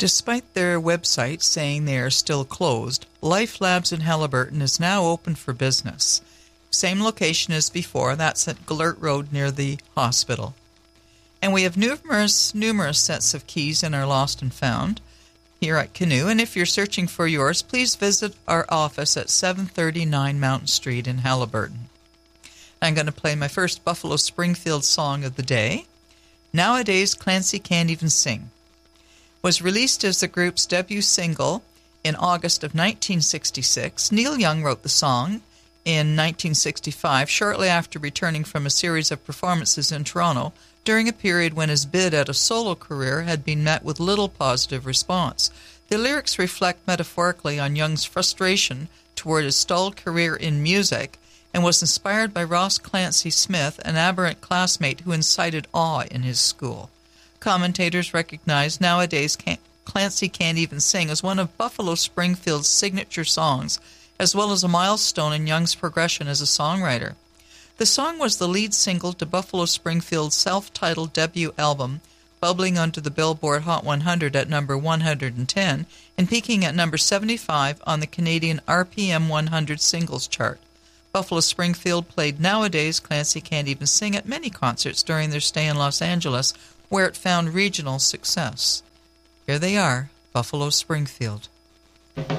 Despite their website saying they are still closed, Life Labs in Haliburton is now open for business. Same location as before, that's at Glurt Road near the hospital. And we have numerous sets of keys in our Lost and Found here at Canoe, and if you're searching for yours, please visit our office at 739 Mountain Street in Haliburton. I'm going to play my first Buffalo Springfield song of the day. Nowadays, Clancy Can't Even Sing. Was released as the group's debut single in August of 1966. Neil Young wrote the song in 1965, shortly after returning from a series of performances in Toronto during a period when his bid at a solo career had been met with little positive response. The lyrics reflect metaphorically on Young's frustration toward his stalled career in music and was inspired by Ross Clancy Smith, an aberrant classmate who incited awe in his school. Commentators recognize Nowadays Clancy Can't Even Sing as one of Buffalo Springfield's signature songs, as well as a milestone in Young's progression as a songwriter. The song was the lead single to Buffalo Springfield's self-titled debut album, bubbling onto the Billboard Hot 100 at number 110 and peaking at number 75 on the Canadian RPM 100 singles chart. Buffalo Springfield played Nowadays Clancy Can't Even Sing at many concerts during their stay in Los Angeles, where it found regional success. Here they are, Buffalo Springfield.